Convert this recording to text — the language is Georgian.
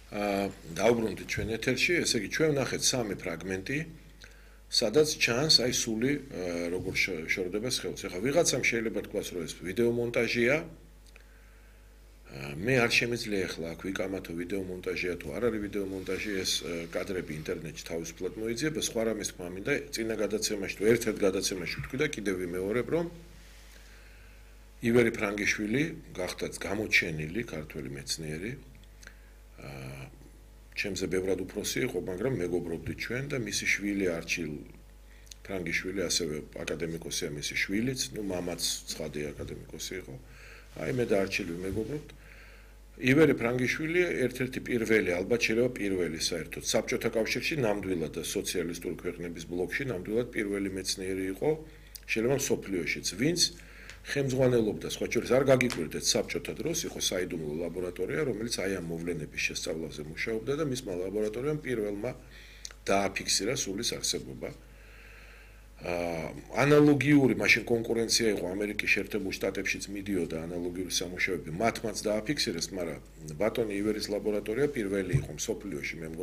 დავბრუნდით ჩვენ ეთერში, ესე იგი ჩვენ ვნახეთ სამი ფრაგმენტი, სადაც ჩანს აი სული როგორ შორდება სხეულს. ეხლა ვიღაცამ შეიძლება თქვას, რომ ეს ვიდეო მონტაჟია. მე არ შემიძლია ახლა აქ ვიკამათო ვიდეო მონტაჟია თუ არ არის ვიდეო მონტაჟი, ეს კადრები ინტერნეტში თავისუფლად მოიძიება, სხვა რამის თქმა მინდა, წინა გადაცემაში თუ ერთ-ერთ გადაცემაში ვთქვი და კიდევ ვიმეორებ, რომ ივერი ფრანგიშვილი გახდათ გამოჩენილი ქართველი მეცნიერი. ჩემზე ბევრად უფროსი იყო, მაგრამ მეგობრობდით ჩვენ და მისი შვილი არჩილ ფრანგიშვილი ასევე აკადემიკოსია მისი შვილიც, მამაც ცხადი აკადემიკოსი იყო. აი მე და არჩილი მეგობრობთ. ივერი ფრანგიშვილი ერთ-ერთი პირველი, ალბათ შეიძლება პირველი საერთოდ საბჭოთა კავშირში ნამდვილად და სოციალისტური ქვეყნების ბლოკში ნამდვილად პირველი მეცნიერი იყო, შეიძლება მსოფლიოშიც, ვინც ხელმძღვანელობდა, სხვა შორის არ გაგიკვირდეთ საბჭოთა დროს, იყო საიდუმლო ლაბორატორია, რომელიც აი ამ მოვლენების შესწავლაზე მუშაობდა და მისმა ლაბორატორიამ პირველმა დააფიქსირა სულის არსებობა. ანალოგიური მაშინ კონკურენცია იყო ამერიკის შეერთებულ შტატებშიც მიდიოდა ანალოგიური სამუშაოები, მათმაც დააფიქსირეს, მაგრამ ბატონი ივერის ლაბორატორია პირველი იყო მსოფლიოში, მე